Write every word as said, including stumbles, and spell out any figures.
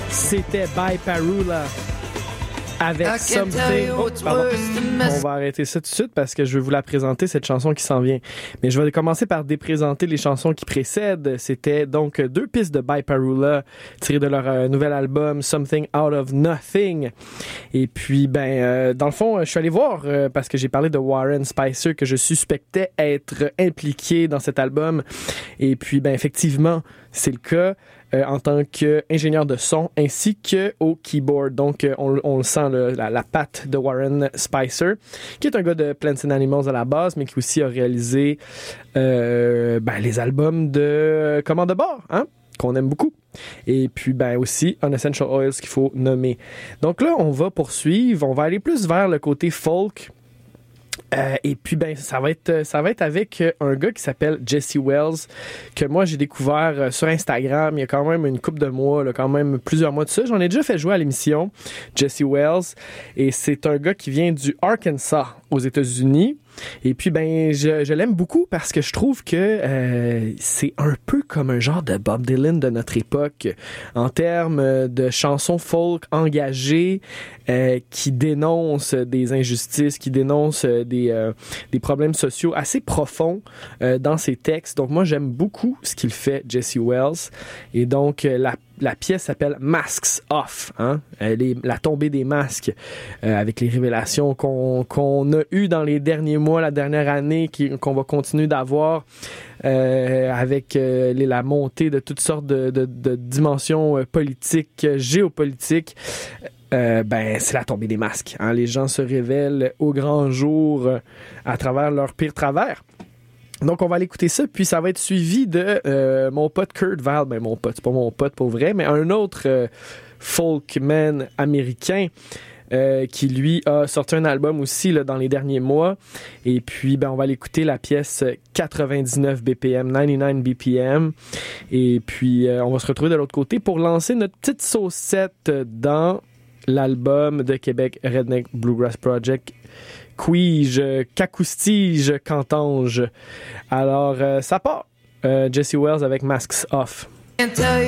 C'était By Parula avec Something. Oh, pardon. On va arrêter ça tout de suite parce que je vais vous la présenter, cette chanson qui s'en vient. Mais je vais commencer par déprésenter les chansons qui précèdent. C'était donc deux pistes de By Parula tirées de leur euh, nouvel album Something Out of Nothing. Et puis, ben, euh, dans le fond, je suis allé voir euh, parce que j'ai parlé de Warren Spicer que je suspectais être impliqué dans cet album. Et puis, ben, effectivement, c'est le cas. Euh, en tant qu'ingénieur de son ainsi qu'au keyboard. Donc, euh, on, on le sent, le, la, la patte de Warren Spicer, qui est un gars de Plants and Animals à la base, mais qui aussi a réalisé euh, ben, les albums de Commande de bord, hein, qu'on aime beaucoup. Et puis, ben aussi, Unessential Oils qu'il faut nommer. Donc là, on va poursuivre. On va aller plus vers le côté folk. Euh, et puis ben ça va être ça va être avec un gars qui s'appelle Jesse Wells que moi j'ai découvert sur Instagram il y a quand même une couple de mois là, quand même plusieurs mois de ça. J'en ai déjà fait jouer à l'émission, Jesse Wells, et c'est un gars qui vient du Arkansas aux États-Unis. Et puis, ben, je, je l'aime beaucoup parce que je trouve que euh, c'est un peu comme un genre de Bob Dylan de notre époque en termes de chansons folk engagées euh, qui dénoncent des injustices, qui dénoncent des, euh, des problèmes sociaux assez profonds euh, dans ses textes. Donc, moi, j'aime beaucoup ce qu'il fait, Jesse Wells. Et donc, la La pièce s'appelle Masks Off, hein? Les, la tombée des masques, euh, avec les révélations qu'on, qu'on a eues dans les derniers mois, la dernière année, qui, qu'on va continuer d'avoir euh, avec euh, les, la montée de toutes sortes de, de, de dimensions euh, politiques, géopolitiques. Euh, ben, c'est la tombée des masques, hein? Les gens se révèlent au grand jour euh, à travers leurs pires travers. Donc, on va aller écouter ça, puis ça va être suivi de euh, mon pote Kurt Vile. Ben, mon pote, c'est pas mon pote pour vrai, mais un autre euh, folkman américain euh, qui, lui, a sorti un album aussi là, dans les derniers mois. Et puis, ben, on va aller écouter la pièce quatre-vingt-dix-neuf B P M, quatre-vingt-dix-neuf B P M. Et puis, euh, on va se retrouver de l'autre côté pour lancer notre petite saucette dans l'album de Québec Redneck Bluegrass Project, Quige, qu'acoustige, qu'entends-je. Alors, euh, ça part. Euh, Jesse Wells avec Masks Off.